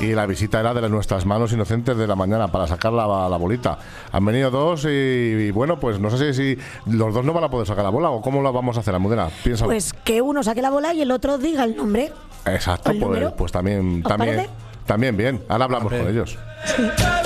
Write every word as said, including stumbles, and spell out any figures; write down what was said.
y la visita era de nuestras manos inocentes de la mañana para sacar la, la bolita. Han venido dos y, y bueno, pues no sé si, si los dos no van a poder sacar la bola o cómo la vamos a hacer, Almudena. Piénsalo. Pues que uno saque la bola y el otro diga el nombre. Exacto, pues, pues también, también, también bien. Ahora hablamos con ellos. Sí.